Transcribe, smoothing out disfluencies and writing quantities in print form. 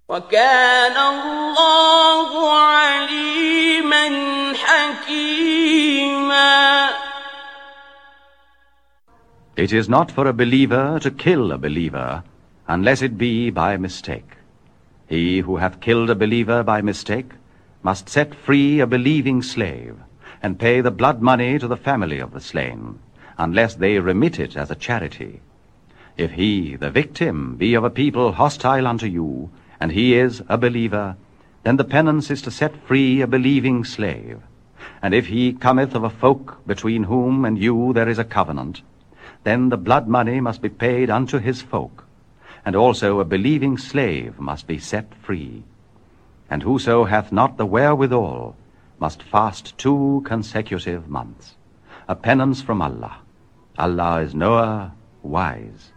وَكَانَ اللَّهُ عَلِيمًا حَكِيمًا. It is not for a believer to kill a believer, unless it be by mistake. He who hath killed a believer by mistake must set free a believing slave, and pay the blood money to the family of the slain, unless they remit it as a charity. If he, the victim, be of a people hostile unto you, and he is a believer, then the penance is to set free a believing slave. And if he cometh of a folk between whom and you there is a covenant, then the blood money must be paid unto his folk, and also a believing slave must be set free. And whoso hath not the wherewithal must fast 2 consecutive months, a penance from Allah. Allah is knower, wise.